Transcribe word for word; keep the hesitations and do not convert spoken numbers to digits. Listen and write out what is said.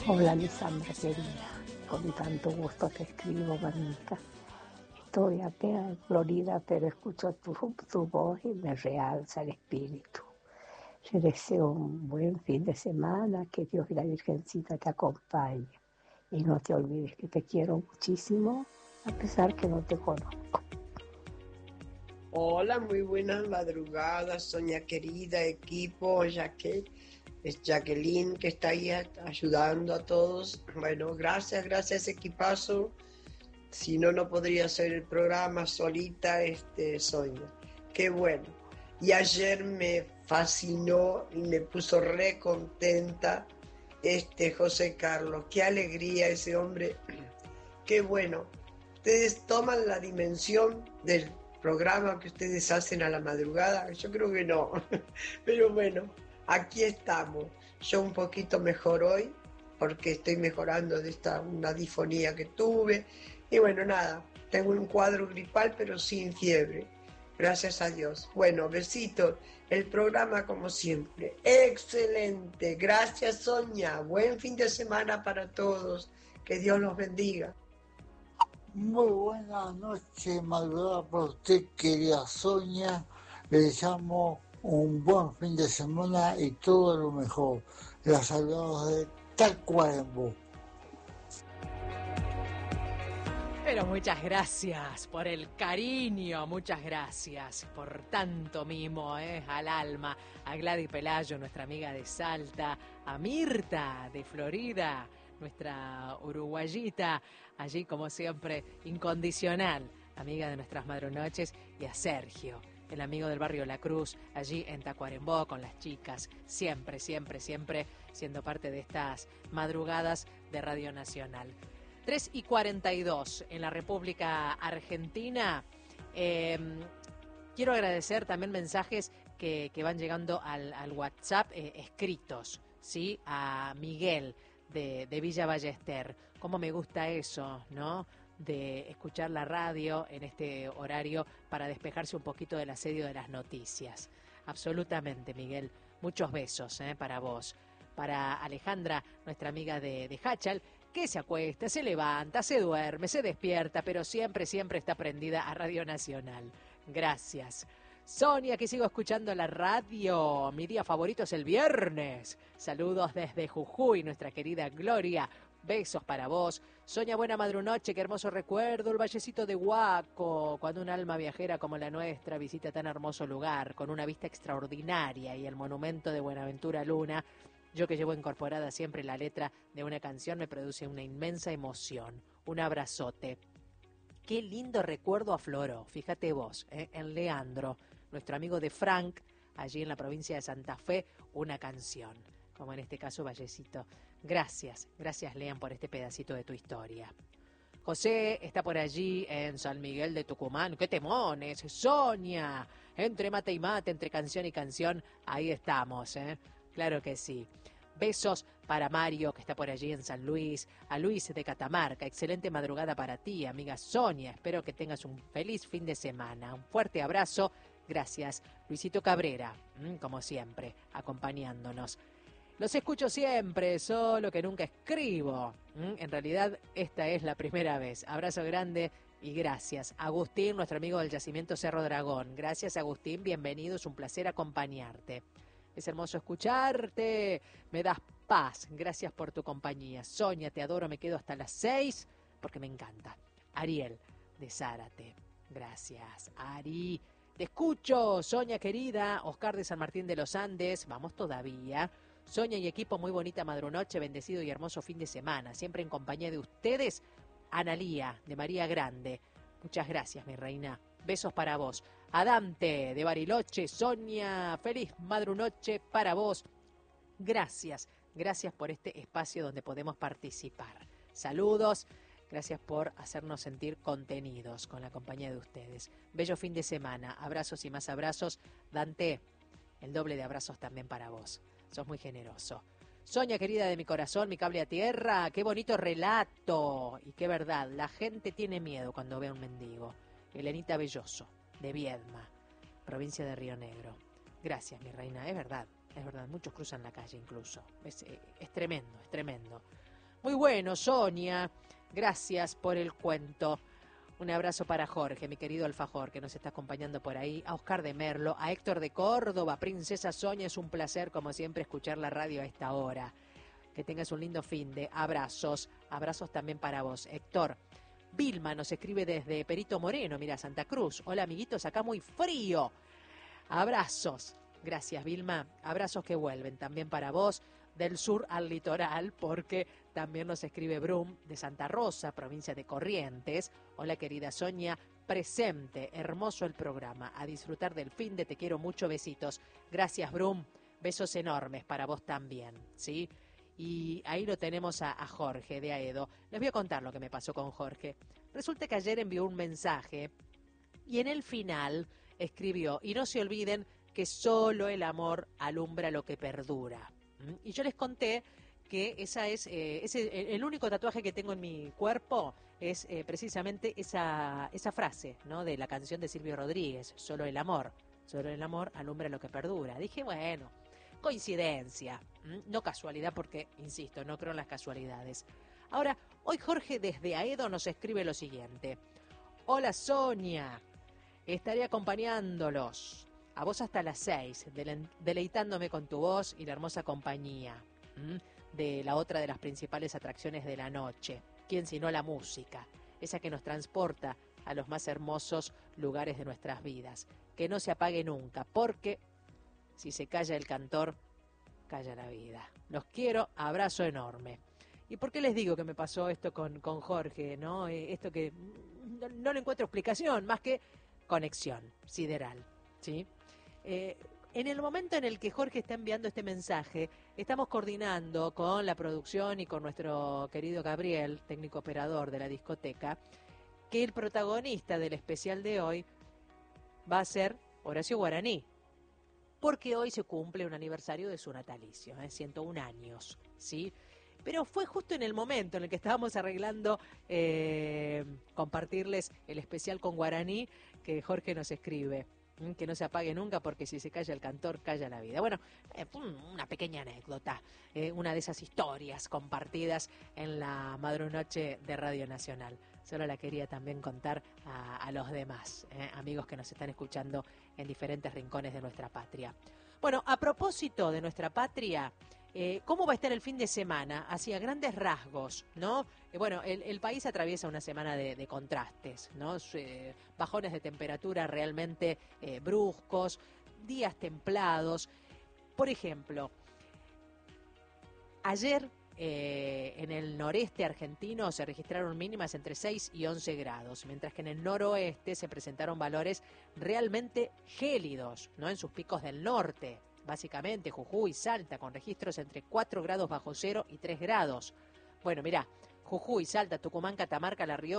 Hola, Lisandra querida, con tanto gusto te escribo, mamita. Estoy apenas en Florida, pero escucho tu, tu voz y me realza el espíritu. Te deseo un buen fin de semana, que Dios y la Virgencita te acompañe. Y no te olvides que te quiero muchísimo, a pesar que no te conozco. Hola, muy buenas madrugadas, Sonia querida, equipo, Jaque- es Jacqueline que está ahí a- ayudando a todos. Bueno, gracias, gracias equipazo. Si no, no podría hacer el programa solita, este, Sonia. Qué bueno. Y ayer me fascinó y me puso re contenta este José Carlos. Qué alegría ese hombre. Qué bueno. Ustedes toman la dimensión del programa que ustedes hacen a la madrugada. Yo creo que no. Pero bueno, aquí estamos. Yo un poquito mejor hoy porque estoy mejorando de esta una difonía que tuve. Y bueno, nada, tengo un cuadro gripal pero sin fiebre. Gracias a Dios. Bueno, besitos. El programa como siempre. Excelente. Gracias, Sonia. Buen fin de semana para todos. Que Dios los bendiga. Muy buenas noches, madrugada para usted, querida Sonia. Le deseamos un buen fin de semana y todo lo mejor. La saludamos de Tacuarembó. Pero muchas gracias por el cariño, muchas gracias por tanto mimo, ¿eh? Al alma, a Gladys Pelayo, nuestra amiga de Salta, a Mirta de Florida, nuestra uruguayita, allí como siempre, incondicional, amiga de nuestras madrunoches, y a Sergio, el amigo del barrio La Cruz, allí en Tacuarembó con las chicas, siempre, siempre, siempre siendo parte de estas madrugadas de Radio Nacional. tres y cuarenta y dos en la República Argentina. Eh, quiero agradecer también mensajes que, que van llegando al, al WhatsApp eh, escritos, ¿sí? A Miguel de, de Villa Ballester. Cómo me gusta eso, ¿no? De escuchar la radio en este horario para despejarse un poquito del asedio de las noticias. Absolutamente, Miguel. Muchos besos ¿eh? para vos. Para Alejandra, nuestra amiga de, de Hachal, que se acuesta, se levanta, se duerme, se despierta, pero siempre, siempre está prendida a Radio Nacional. Gracias. Sonia, que sigo escuchando la radio. Mi día favorito es el viernes. Saludos desde Jujuy, nuestra querida Gloria. Besos para vos. Sonia, buena madrunoche, qué hermoso recuerdo. El vallecito de Huaco, cuando un alma viajera como la nuestra visita tan hermoso lugar, con una vista extraordinaria y el monumento de Buenaventura Luna. Yo que llevo incorporada siempre la letra de una canción me produce una inmensa emoción. Un abrazote. Qué lindo recuerdo afloró, fíjate vos, ¿eh? En Leandro, nuestro amigo de Frank, allí en la provincia de Santa Fe, una canción, como en este caso Vallecito. Gracias, gracias Lean por este pedacito de tu historia. José está por allí en San Miguel de Tucumán. ¡Qué temones! Sonia, entre mate y mate, entre canción y canción, ahí estamos, ¿eh? Claro que sí. Besos para Mario, que está por allí en San Luis, a Luis de Catamarca. Excelente madrugada para ti, amiga Sonia. Espero que tengas un feliz fin de semana. Un fuerte abrazo. Gracias, Luisito Cabrera, como siempre, acompañándonos. Los escucho siempre, solo que nunca escribo. En realidad, esta es la primera vez. Abrazo grande y gracias. Agustín, nuestro amigo del Yacimiento Cerro Dragón. Gracias, Agustín. Bienvenido. Es un placer acompañarte. Es hermoso escucharte, me das paz, gracias por tu compañía. Sonia, te adoro, me quedo hasta las seis porque me encanta. Ariel, de Zárate, gracias. Ari, te escucho, Sonia querida. Oscar de San Martín de los Andes, vamos todavía. Sonia y equipo, muy bonita madrunoche, bendecido y hermoso fin de semana. Siempre en compañía de ustedes, Analía, de María Grande. Muchas gracias, mi reina. Besos para vos. A Dante de Bariloche, Sonia, feliz madrunoche para vos. Gracias, gracias por este espacio donde podemos participar. Saludos, gracias por hacernos sentir contenidos con la compañía de ustedes. Bello fin de semana, abrazos y más abrazos. Dante, el doble de abrazos también para vos. Sos muy generoso. Sonia, querida de mi corazón, mi cable a tierra, qué bonito relato. Y qué verdad, la gente tiene miedo cuando ve a un mendigo. Elenita Belloso, de Viedma, provincia de Río Negro. Gracias, mi reina, es verdad, es verdad, muchos cruzan la calle incluso. Es, es tremendo, es tremendo. Muy bueno, Sonia. Gracias por el cuento. Un abrazo para Jorge, mi querido alfajor, que nos está acompañando por ahí, a Oscar de Merlo, a Héctor de Córdoba, Princesa Sonia, es un placer, como siempre, escuchar la radio a esta hora. Que tengas un lindo fin de abrazos, abrazos también para vos, Héctor. Vilma nos escribe desde Perito Moreno, mira, Santa Cruz. Hola, amiguitos, acá muy frío. Abrazos. Gracias, Vilma. Abrazos que vuelven también para vos, del sur al litoral, porque también nos escribe Brum de Santa Rosa, provincia de Corrientes. Hola, querida Sonia, presente, hermoso el programa. A disfrutar del fin de Te quiero mucho, besitos. Gracias, Brum. Besos enormes para vos también, ¿sí? Y ahí lo tenemos a, a Jorge de Aedo. Les voy a contar lo que me pasó con Jorge. Resulta que ayer envió un mensaje y en el final escribió: y no se olviden que solo el amor alumbra lo que perdura. ¿Mm? Y yo les conté que esa es eh, ese, el único tatuaje que tengo en mi cuerpo es eh, precisamente esa, esa frase, ¿no?, de la canción de Silvio Rodríguez, solo el amor, solo el amor alumbra lo que perdura. Dije, bueno, coincidencia, ¿m? No casualidad, porque, insisto, no creo en las casualidades. Ahora, hoy Jorge desde Aedo nos escribe lo siguiente: hola, Sonia, estaré acompañándolos a vos hasta las seis, dele- deleitándome con tu voz y la hermosa compañía, ¿m? de la otra de las principales atracciones de la noche. ¿Quién sino la música? Esa que nos transporta a los más hermosos lugares de nuestras vidas. Que no se apague nunca, porque si se calla el cantor, calla la vida. Los quiero, abrazo enorme. ¿Y por qué les digo que me pasó esto con, con Jorge, ¿no? Eh, esto que no, no le encuentro explicación, más que conexión sideral, ¿sí? Eh, en el momento en el que Jorge está enviando este mensaje, estamos coordinando con la producción y con nuestro querido Gabriel, técnico operador de la discoteca, que el protagonista del especial de hoy va a ser Horacio Guaraní, porque hoy se cumple un aniversario de su natalicio, ¿eh? ciento un años, ¿sí? Pero fue justo en el momento en el que estábamos arreglando eh, compartirles el especial con Guaraní que Jorge nos escribe: que no se apague nunca, porque si se calla el cantor, calla la vida. Bueno, eh, fue una pequeña anécdota, eh, una de esas historias compartidas en la madrunoche de Radio Nacional. Solo la quería también contar a, a los demás, eh, amigos que nos están escuchando en diferentes rincones de nuestra patria. Bueno, a propósito de nuestra patria, eh, ¿cómo va a estar el fin de semana? Hacia grandes rasgos, ¿no? Eh, bueno, el, el país atraviesa una semana de, de contrastes, ¿no? Eh, bajones de temperatura realmente eh, bruscos, días templados. Por ejemplo, ayer eh, en el noreste argentino se registraron mínimas entre seis y once grados, mientras que en el noroeste se presentaron valores realmente gélidos, ¿no? En sus picos del norte, básicamente Jujuy, Salta, con registros entre cuatro grados bajo cero y tres grados. Bueno, mirá, Jujuy, Salta, Tucumán, Catamarca, La Rioja,